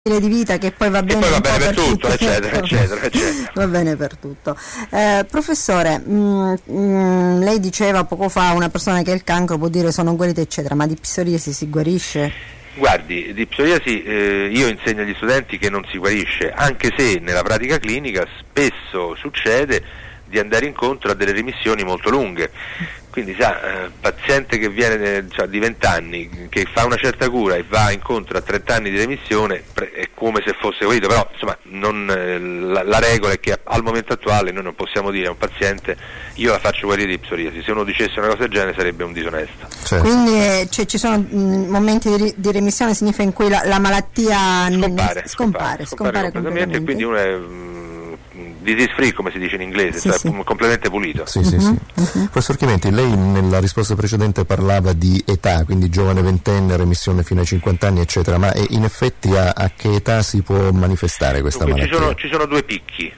di vita che poi va bene, poi va bene per tutto, eccetera. Va bene per tutto. Professore, lei diceva poco fa, una persona che ha il cancro può dire sono guarita eccetera, ma di psoriasi si guarisce? Guardi, di psoriasi io insegno agli studenti che non si guarisce, anche se nella pratica clinica spesso succede di andare incontro a delle remissioni molto lunghe. Quindi paziente che viene di 20 anni, che fa una certa cura e va incontro a 30 anni di remissione, è come se fosse guarito, però insomma la regola è che al momento attuale noi non possiamo dire a un paziente io la faccio guarire di psoriasi. Se uno dicesse una cosa del genere sarebbe un disonesto. Certo. Quindi ci sono momenti di remissione, significa in cui la malattia scompare completamente, e quindi uno è disease free, come si dice in inglese, completamente pulito. Professor Chimenti, lei nella risposta precedente parlava di età, quindi giovane ventenne, remissione fino ai 50 anni eccetera, ma in effetti a che età si può manifestare questa malattia? Ci sono due picchi,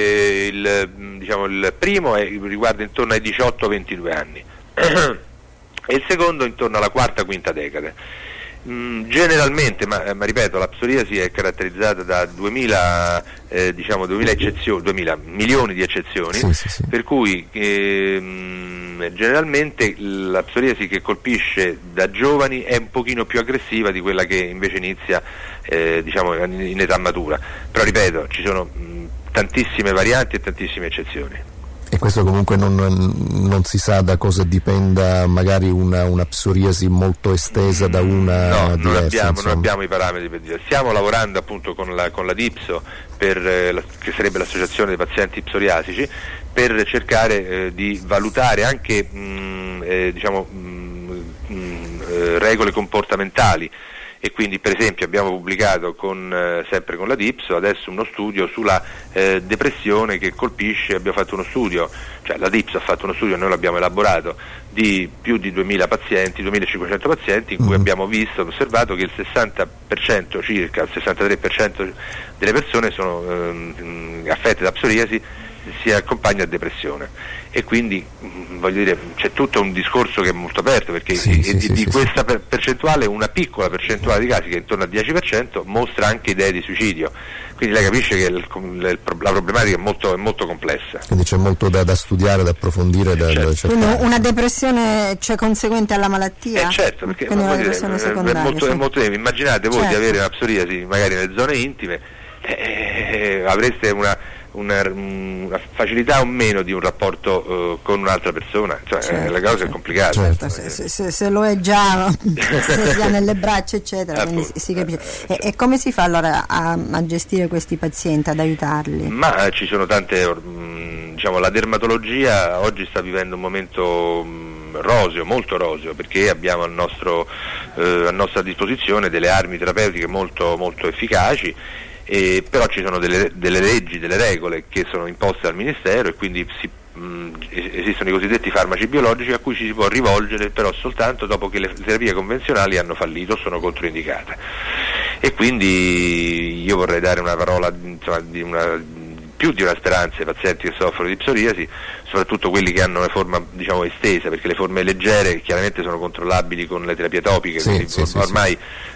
il primo riguarda intorno ai 18-22 anni e il secondo intorno alla quarta-quinta decade. Generalmente, ma ripeto, la psoriasi è caratterizzata da 2000 milioni di eccezioni, per cui generalmente la psoriasi che colpisce da giovani è un pochino più aggressiva di quella che invece inizia in età matura, però ripeto, ci sono tantissime varianti e tantissime eccezioni. E questo comunque non si sa da cosa dipenda, magari una psoriasi molto estesa da una diversa? Non abbiamo i parametri per dire. Stiamo lavorando appunto con la DIPSO, che sarebbe l'associazione dei pazienti psoriasici, per cercare di valutare anche regole comportamentali. E quindi per esempio abbiamo pubblicato sempre con la DIPSO adesso uno studio sulla depressione che colpisce, abbiamo fatto uno studio, cioè la DIPSO ha fatto uno studio, noi l'abbiamo elaborato, di più di 2000 pazienti, 2500 pazienti, in cui abbiamo osservato che il 60% circa, il 63% delle persone sono affette da psoriasi si accompagna a depressione, e quindi voglio dire c'è tutto un discorso che è molto aperto, perché di questa percentuale, una piccola percentuale di casi, che è intorno al 10%, mostra anche idee di suicidio, quindi lei capisce che la problematica è molto complessa, quindi c'è molto da studiare, da approfondire, da cercare. Quindi una depressione conseguente alla malattia? Certo, perché è molto immaginate voi di avere una psoriasi magari nelle zone intime, avreste una facilità o meno di un rapporto con un'altra persona, la cosa è complicata. Se lo è già, se già nelle braccia eccetera, quindi si capisce. E come si fa allora a gestire questi pazienti, ad aiutarli? Ma ci sono tante, la dermatologia oggi sta vivendo un momento molto roseo, perché abbiamo a nostra disposizione delle armi terapeutiche molto, molto efficaci. Però ci sono delle leggi, delle regole che sono imposte dal Ministero, e quindi esistono i cosiddetti farmaci biologici a cui ci si può rivolgere però soltanto dopo che le terapie convenzionali hanno fallito o sono controindicate. E quindi io vorrei dare una parola più di una speranza ai pazienti che soffrono di psoriasi, soprattutto quelli che hanno una forma estesa, perché le forme leggere chiaramente sono controllabili con le terapie topiche, ormai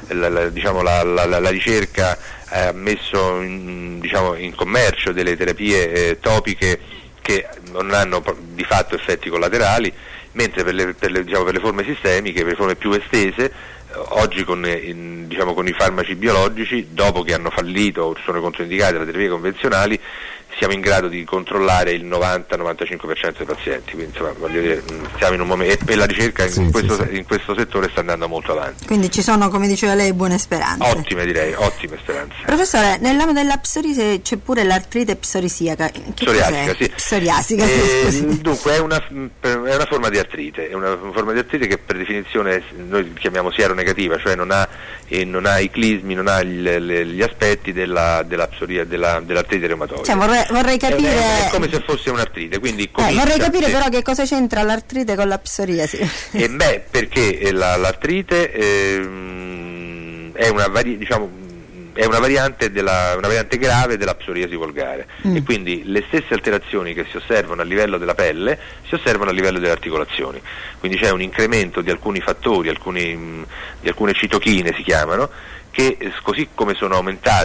la ricerca ha messo in commercio delle terapie topiche che non hanno di fatto effetti collaterali, mentre per le forme sistemiche, per le forme più estese, oggi con i farmaci biologici, dopo che hanno fallito o sono controindicate le terapie convenzionali, siamo in grado di controllare il 90-95% dei pazienti, quindi voglio dire, siamo in un momento, e la ricerca in questo settore sta andando molto avanti. Quindi ci sono, come diceva lei, buone speranze. Ottime speranze. Professore, nell'ambito della psoriasi c'è pure l'artrite psoriasica. Psoriasica. Dunque è una forma di artrite, che per definizione noi chiamiamo sieronegativa, cioè non ha i clismi, non ha gli aspetti dell'artrite reumatoide. Vorrei capire. È come se fosse un'artrite, quindi vorrei capire però che cosa c'entra l'artrite con la psoriasi. Perché l'artrite è una variante grave della psoriasi volgare, e quindi le stesse alterazioni che si osservano a livello della pelle si osservano a livello delle articolazioni, quindi c'è un incremento di alcuni fattori, di alcune citochine si chiamano, che così come sono aumentate